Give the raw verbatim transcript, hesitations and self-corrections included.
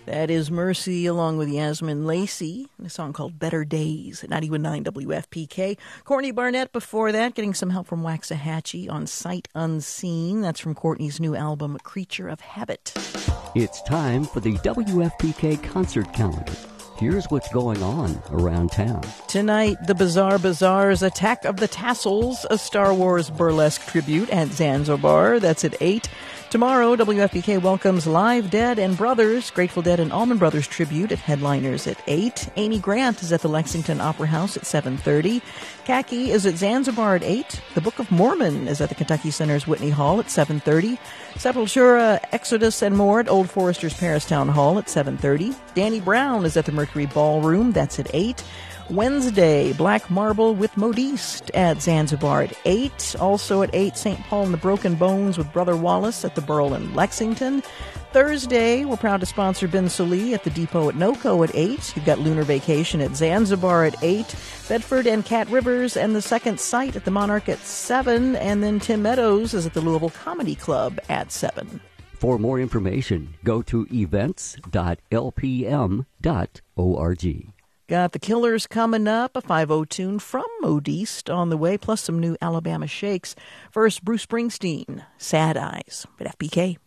That is Mercy along with Yasmin Lacey, in a song called Better Days at ninety-one point nine W F P K. Courtney Barnett before that, getting some help from Waxahachie on Sight Unseen. That's from Courtney's new album, Creature of Habit. It's time for the W F P K concert calendar. Here's what's going on around town. Tonight, the Bizarre Bazaar's Attack of the Tassels, a Star Wars burlesque tribute at Zanzibar. That's at eight. Tomorrow, W F P K welcomes Live Dead and Brothers, Grateful Dead and Allman Brothers tribute at Headliners at eight. Amy Grant is at the Lexington Opera House at seven thirty. Khaki is at Zanzibar at eight. The Book of Mormon is at the Kentucky Center's Whitney Hall at seven thirty. Sepultura, Exodus, and more at Old Forester's Paris Town Hall at seven thirty. Danny Brown is at the Mercury Ballroom. That's at eight. Wednesday, Black Marble with Modiste at Zanzibar at eight. Also at eight, Saint Paul and the Broken Bones with Brother Wallace at the Burl in Lexington. Thursday, we're proud to sponsor Ben Salee at the Depot at NoCo at eight. You've got Lunar Vacation at Zanzibar at eight. Bedford and Cat Rivers and the Second Sight at the Monarch at seven. And then Tim Meadows is at the Louisville Comedy Club at seven. For more information, go to events dot l p m dot org. Got the Killers coming up, a five oh tune from Modiste on the way, plus some new Alabama shakes. First, Bruce Springsteen, Sad Eyes at F P K.